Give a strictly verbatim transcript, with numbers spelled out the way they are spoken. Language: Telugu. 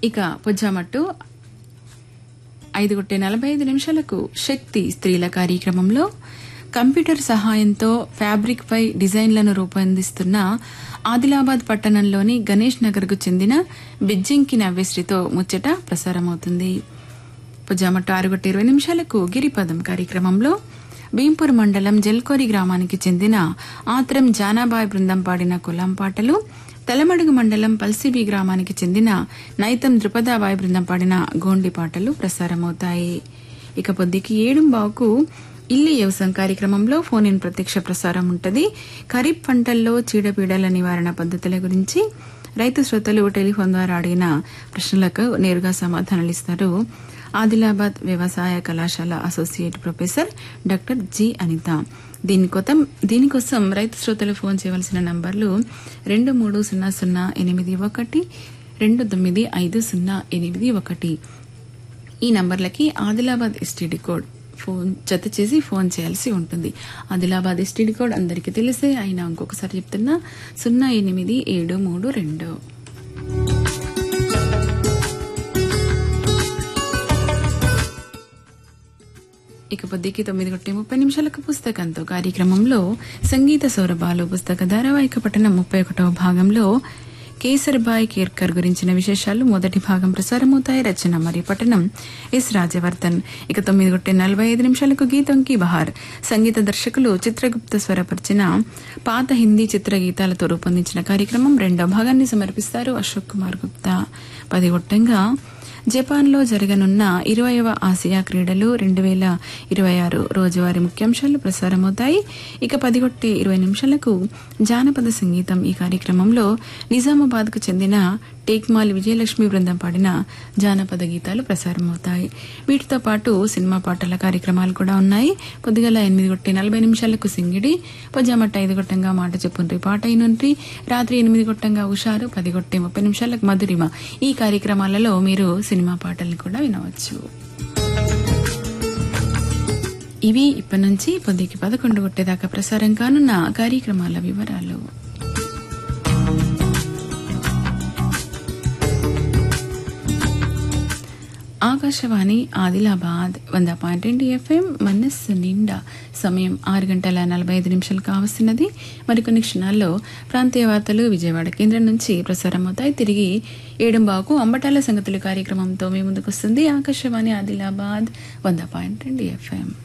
ఇక పొజ్జామట్టు ఐదు గొట్టే నలభై ఐదు నిమిషాలకు శక్తి స్త్రీల కార్యక్రమంలో కంప్యూటర్ సహాయంతో ఫ్యాబ్రిక్ పై డిజైన్లను రూపొందిస్తున్న ఆదిలాబాద్ పట్టణంలోని గణేష్ నగర్ కు చెందిన బిజ్జంకి నవ్యశ్రీతో ముచ్చట ప్రసారమవుతుంది. పొజ్జామట్టు ఆరు గొట్టే ఇరవై నిమిషాలకు గిరిపదం కార్యక్రమంలో భీంపూర్ మండలం జల్కోరి గ్రామానికి చెందిన ఆత్రం జానాబాయ్ బృందం పాడిన కులం పాటలు, తలమడుగు మండలం పల్సిబి గ్రామానికి చెందిన నైతం ద్రుపదాబాయ్ బృందం పాడిన గోండి పాటలు ప్రసారమవుతాయి. ఇక పొద్దుకి ఏడుంబావుకు ఇల్లి వ్యవసాయం కార్యక్రమంలో ఫోన్ ఇన్ ప్రత్యక్ష ప్రసారం ఉంటుంది. ఖరీఫ్ పంటల్లో చీడపీడల నివారణ పద్ధతుల గురించి రైతు శ్రోతలు టెలిఫోన్ ద్వారా అడిగిన ప్రశ్నలకు నేరుగా సమాధానాలు ఇస్తారు ఆదిలాబాద్ వ్యవసాయ కళాశాల associate professor doctor G Anitha. దీనికోసం దీనికోసం రైతు శ్రోతలు ఫోన్ చేయవలసిన నంబర్లు రెండు మూడు సున్నా సున్నా ఎనిమిది ఒకటి రెండు తొమ్మిది ఐదు సున్నా ఎనిమిది ఒకటి. ఈ నంబర్లకి ఆదిలాబాద్ ఎస్టీడీ కోడ్ ఫోన్ జత చేసి ఫోన్ చేయాల్సి ఉంటుంది. ఆదిలాబాద్ ఎస్టీడీ కోడ్ అందరికీ తెలిసే అయినా ఇంకొకసారి చెప్తున్నా సున్నా ఎనిమిది ఏడు మూడు రెండు. ఇక పొద్దుకి తొమ్మిది గొట్టే ముప్పై నిమిషాలకు పుస్తకంతో కార్యక్రమంలో సంగీత సౌరభాలు పుస్తక ధారావాహిక పఠనం ముప్పై ఒకటవ భాగంలో కేసర్బాయ్ కేర్కర్ గురించిన విశేషాలు మొదటి భాగం ప్రసారమవుతాయి. రచన మరియు పఠనం ఎస్ రాజవర్ధన్. ఇక తొమ్మిది గొట్టే నలభై ఐదు నిమిషాలకు గీతం కి బహార్ సంగీత దర్శకులు చిత్రగుప్త స్వరపరిచిన పాత హిందీ చిత్ర గీతాలతో రూపొందించిన కార్యక్రమం రెండో భాగాన్ని సమర్పిస్తారు అశోక్ కుమార్ గుప్తా. పది గొట్టంగా జపాన్లో జరగనున్న ఇరవైవ ఆసియా క్రీడలు రెండు వేల ఇరవై ఆరు రోజువారీ ముఖ్యాంశాలు ప్రసారమవుతాయి. ఇక పదిగొట్టే ఇరవై నిమిషాలకు జానపద సంగీతం. ఈ కార్యక్రమంలో నిజామాబాద్ కు చెందిన టేక్మాల్ విజయలక్ష్మి బృందం పాడిన జానపద గీతాలు ప్రసారమవుతాయి. వీటితో పాటు సినిమా పాటల కార్యక్రమాలు కూడా ఉన్నాయి. పొద్దుగల ఎనిమిది గొట్టే నలభై నిమిషాలకు సింగిడి, పొజ్జామట్ట ఐదు గొట్టంగా మాట చెప్పుండ్రి పాట అయినుండ్రి, రాత్రి ఎనిమిది గొట్టంగా ఉషారు, పది గొట్టే ముప్పై నిమిషాలకు మధురిమ. ఈ కార్యక్రమాలలో మీరు సినిమా పాటల్ని కూడా వినవచ్చు. ఇవి ఇప్పటి నుంచి పొద్దుకి పదకొండు గొట్టేదాకా ప్రసారం కానున్న కార్యక్రమాల వివరాలు. ఆకాశవాణి ఆదిలాబాద్ వంద పాయింట్ రెండు ఎఫ్ఎం మనస్సు నిండా. సమయం ఆరు గంటల నలభై ఐదు నిమిషాలు కావస్తున్నది. మరికొన్ని క్షణాల్లో ప్రాంతీయ వార్తలు విజయవాడ కేంద్రం నుంచి ప్రసారమవుతాయి. తిరిగి ఏడుంబావుకు అంబటాల సంగతులు కార్యక్రమంతో మీ ముందుకు వస్తుంది ఆకాశవాణి ఆదిలాబాద్ వంద పాయింట్ రెండు ఎఫ్ఎం.